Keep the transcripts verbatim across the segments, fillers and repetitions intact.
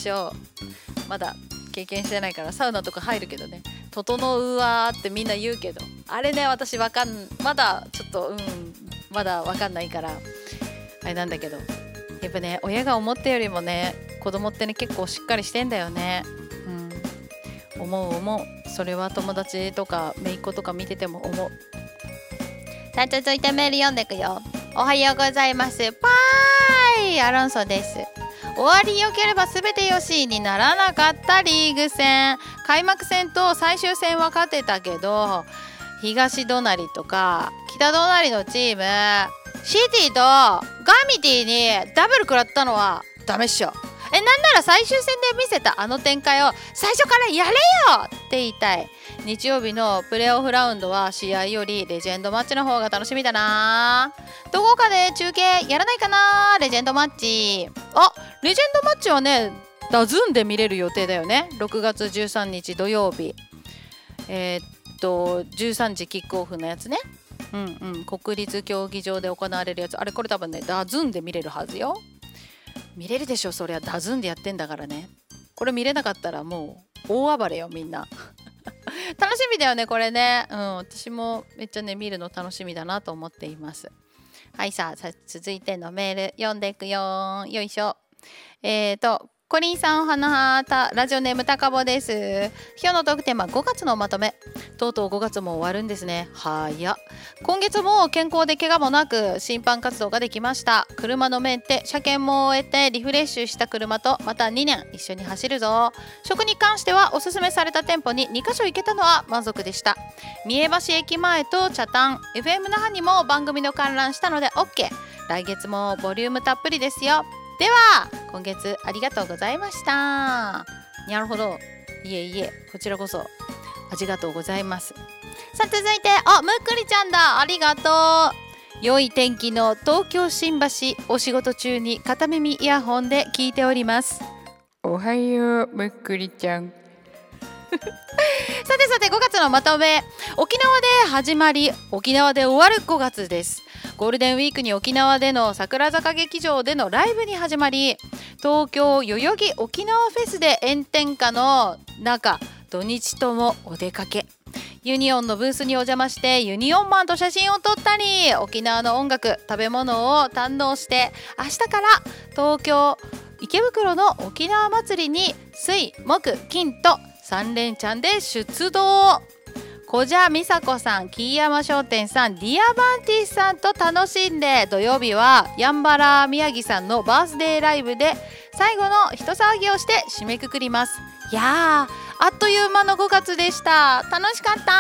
私はまだ経験してないからサウナとか入るけどね、整うわーってみんな言うけど、あれね私わかんまだちょっとうんまだわかんないからあれなんだけど、やっぱね親が思ったよりもね子供ってね結構しっかりしてんだよね。うん思う思う。それは友達とか姪っ子とか見てても思う。さあ続いてメール読んでいくよ。おはようございます。パーイアロンソです。終わりよければ全てよしにならなかったリーグ戦、開幕戦と最終戦は勝てたけど、東隣とか北隣のチームシティとガミティにダブル食らったのはダメっしょ。えなんなら最終戦で見せたあの展開を最初からやれよって言いたい。日曜日のプレーオフラウンドは試合よりレジェンドマッチの方が楽しみだな。どこかで中継やらないかな。レジェンドマッチ、あレジェンドマッチはねダズンで見れる予定だよね。ろくがつじゅうさんにち土曜日、えー、っとじゅうさんじキックオフのやつね。うんうん国立競技場で行われるやつ、あれこれ多分ねダズンで見れるはずよ。見れるでしょそりゃ、ダズンでやってんだからね。これ見れなかったらもう大暴れよみんな楽しみだよねこれね。うん私もめっちゃね見るの楽しみだなと思っています。はいさあ、さ続いてのメール読んでいくよ。よいしょ。えーとコリンさんおはなたラジオネームたかぼです。今日のトークテーマごがつのまとめ。とうとうごがつも終わるんですね。はや今月も健康で怪我もなく審判活動ができました。車のメンテ車検も終えてリフレッシュした車とまたにねん一緒に走るぞ。食に関してはおすすめされた店舗ににかしょ行けたのは満足でした。三重橋駅前と北谷 エフエム 那覇にも番組の観覧したので OK。 来月もボリュームたっぷりですよ。では今月ありがとうございました。なるほど。いえいえこちらこそありがとうございます。さあ続いてあむっくりちゃんだ。ありがとう。良い天気の東京新橋、お仕事中に片耳イヤホンで聞いております。おはようむっくりちゃんさてさてごがつのまとめ。沖縄で始まり沖縄で終わるごがつです。ゴールデンウィークに沖縄での桜坂劇場でのライブに始まり、東京代々木沖縄フェスで炎天下の中土日ともお出かけ。ユニオンのブースにお邪魔してユニオンマンと写真を撮ったり、沖縄の音楽食べ物を堪能して、明日から東京池袋の沖縄祭りに水木金とさん連チャンで出動。小蛇美佐子さん、木山商店さん、ディアバンティスさんと楽しんで、土曜日はやんばら宮城さんのバースデーライブで最後の一騒ぎをして締めくくります。いやーあっという間のごがつでした。楽しかった。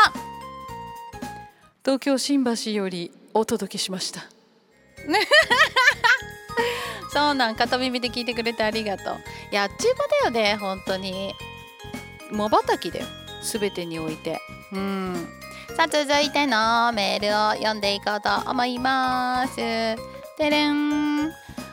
東京新橋よりお届けしましたそうなん片耳で聞いてくれてありがとう。いやあっちゅう間だよね本当に。まばたきだよ全てにおいて。うんさあ続いてのメールを読んでいこうと思います。てれん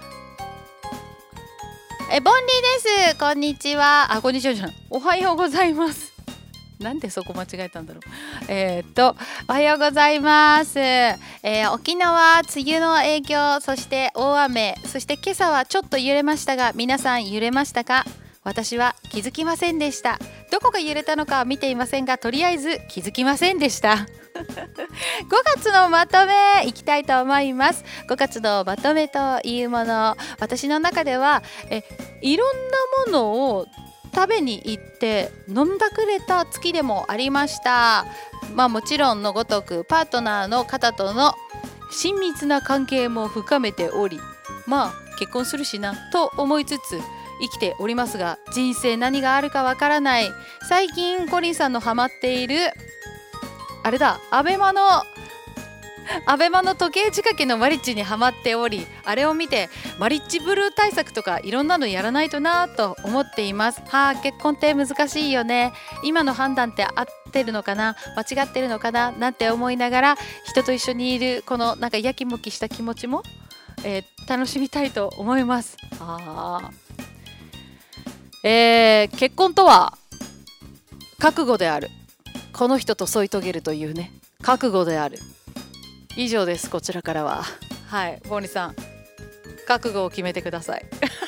えボンリーです。こんにちは。あこんにちはじゃんおはようございます。なんでそこ間違えたんだろう。えー、っとおはようございます、えー、沖縄梅雨の影響、そして大雨、そして今朝はちょっと揺れましたが皆さん揺れましたか？私は気づきませんでした。どこが揺れたのかは見ていませんがとりあえず気づきませんでしたごがつのまとめいきたいと思います。ごがつのまとめというもの、私の中ではえいろんなものを食べに行って飲んだくれた月でもありました。まあもちろんのごとくパートナーの方との親密な関係も深めており、まあ結婚するしなと思いつつ生きておりますが、人生何があるかわからない。最近コリンさんのハマっているあれだアベマのアベマの時計仕掛けのマリッジにハマっており、あれを見てマリッジブルー対策とかいろんなのやらないとなと思っています。はあ結婚って難しいよね。今の判断って合ってるのかな間違ってるのかななんて思いながら、人と一緒にいるこのなんかやきもきした気持ちも、えー、楽しみたいと思います。あえー、結婚とは覚悟である。この人と添い遂げるというね覚悟である。以上です。こちらからははいボーニさん覚悟を決めてください